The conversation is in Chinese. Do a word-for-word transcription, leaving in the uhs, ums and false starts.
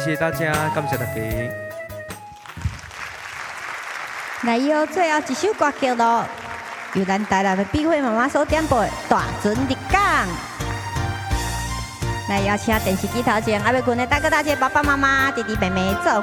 谢大家，感谢大家。 来哟，最后一首歌曲咯，由咱台南的碧慧妈妈所点播的《大船入港》。来邀请电视机头前阿妹群的大哥大姐、爸爸妈妈、弟弟妹妹做